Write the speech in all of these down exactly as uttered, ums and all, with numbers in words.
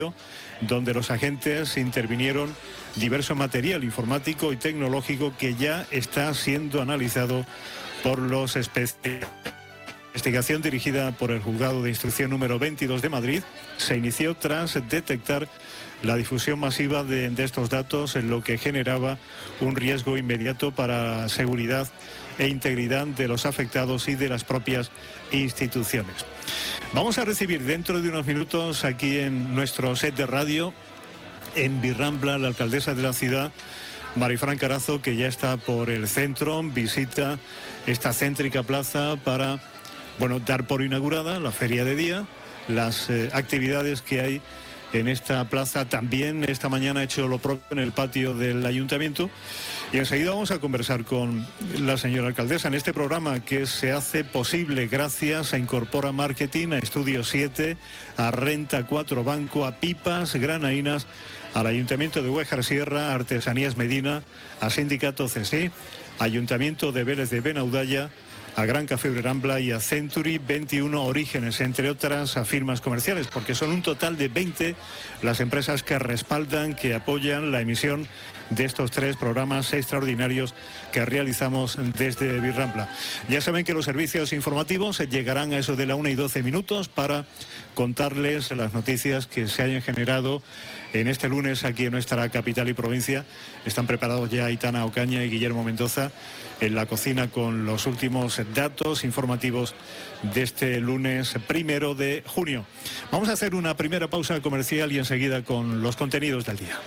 donde los agentes intervinieron diverso material informático y tecnológico que ya está siendo analizado por los especialistas. La investigación, dirigida por el Juzgado de Instrucción número veintidós de Madrid, se inició tras detectar la difusión masiva de, de estos datos, en lo que generaba un riesgo inmediato para la seguridad e integridad de los afectados y de las propias instituciones. Vamos a recibir dentro de unos minutos aquí en nuestro set de radio, en Virrambla, la alcaldesa de la ciudad, Marifran Carazo, que ya está por el centro, visita esta céntrica plaza para, bueno, dar por inaugurada la feria de día, las eh, actividades que hay en esta plaza. También esta mañana ha hecho lo propio en el patio del ayuntamiento, y enseguida vamos a conversar con la señora alcaldesa en este programa que se hace posible gracias a Incorpora Marketing, a Estudio siete, a Renta cuatro Banco, a Pipas Granainas, al Ayuntamiento de Huéjar Sierra, a Artesanías Medina, a Sindicato C S I, Ayuntamiento de Vélez de Benaudalla, a Gran Café Virrambla y a Century veintiuno Orígenes, entre otras a firmas comerciales, porque son un total de veinte las empresas que respaldan, que apoyan la emisión de estos tres programas extraordinarios que realizamos desde Virrambla. Ya saben que los servicios informativos llegarán a eso de la una y doce minutos para contarles las noticias que se hayan generado en este lunes aquí en nuestra capital y provincia. Están preparados ya Aitana Ocaña y Guillermo Mendoza en la cocina con los últimos datos informativos de este lunes primero de junio. Vamos a hacer una primera pausa comercial y enseguida con los contenidos del día.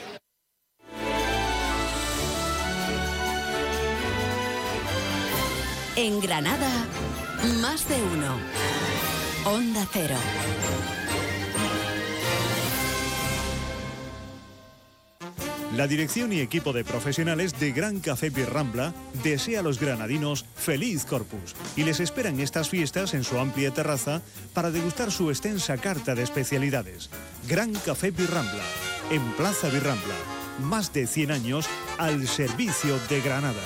En Granada, más de uno. Onda Cero. La dirección y equipo de profesionales de Gran Café Virrambla desea a los granadinos feliz Corpus y les esperan estas fiestas en su amplia terraza para degustar su extensa carta de especialidades. Gran Café Virrambla, en Plaza Virrambla, más de cien años al servicio de Granada.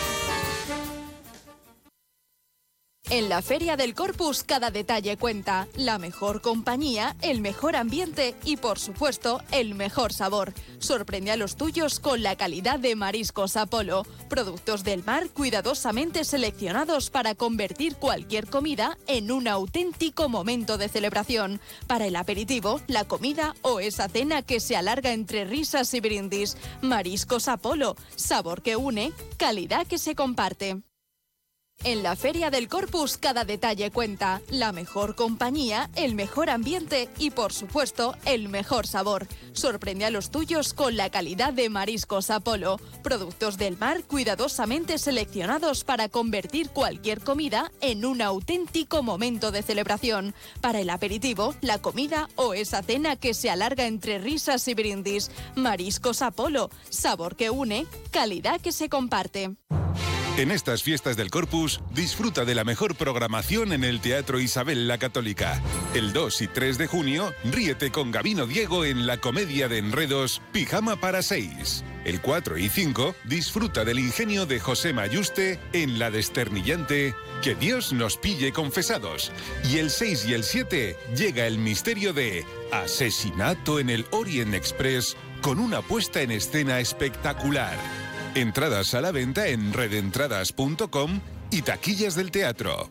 En la Feria del Corpus cada detalle cuenta. La mejor compañía, el mejor ambiente y, por supuesto, el mejor sabor. Sorprende a los tuyos con la calidad de Mariscos Apolo. Productos del mar cuidadosamente seleccionados para convertir cualquier comida en un auténtico momento de celebración. Para el aperitivo, la comida o esa cena que se alarga entre risas y brindis. Mariscos Apolo. Sabor que une, calidad que se comparte. En la Feria del Corpus cada detalle cuenta. La mejor compañía, el mejor ambiente y, por supuesto, el mejor sabor. Sorprende a los tuyos con la calidad de Mariscos Apolo. Productos del mar cuidadosamente seleccionados para convertir cualquier comida en un auténtico momento de celebración. Para el aperitivo, la comida o esa cena que se alarga entre risas y brindis. Mariscos Apolo. Sabor que une, calidad que se comparte. En estas fiestas del Corpus, disfruta de la mejor programación en el Teatro Isabel la Católica. El dos y tres de junio, ríete con Gabino Diego en la comedia de enredos Pijama para seis. El cuatro y cinco, disfruta del ingenio de José Mayuste en la desternillante Que Dios nos pille confesados. Y el seis y el siete, llega el misterio de Asesinato en el Orient Express con una puesta en escena espectacular. Entradas a la venta en redentradas punto com y taquillas del teatro.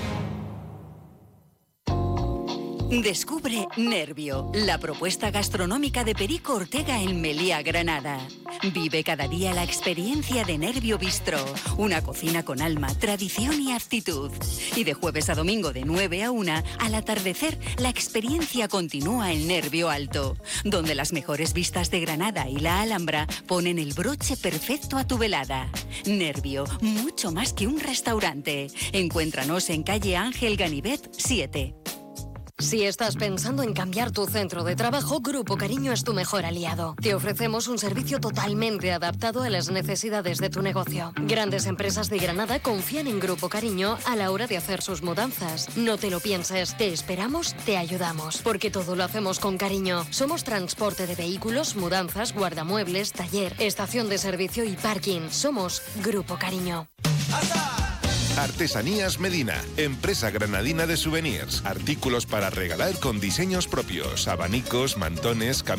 Descubre Nervio, la propuesta gastronómica de Perico Ortega en Meliá, Granada. Vive cada día la experiencia de Nervio Bistro, una cocina con alma, tradición y actitud. Y de jueves a domingo de nueve a una, al atardecer, la experiencia continúa en Nervio Alto, donde las mejores vistas de Granada y la Alhambra ponen el broche perfecto a tu velada. Nervio, mucho más que un restaurante. Encuéntranos en calle Ángel Ganivet siete. Si estás pensando en cambiar tu centro de trabajo, Grupo Cariño es tu mejor aliado. Te ofrecemos un servicio totalmente adaptado a las necesidades de tu negocio. Grandes empresas de Granada confían en Grupo Cariño a la hora de hacer sus mudanzas. No te lo pienses, te esperamos, te ayudamos, porque todo lo hacemos con cariño. Somos transporte de vehículos, mudanzas, guardamuebles, taller, estación de servicio y parking. Somos Grupo Cariño. Artesanías Medina, empresa granadina de souvenirs, artículos para regalar con diseños propios, abanicos, mantones, camisas.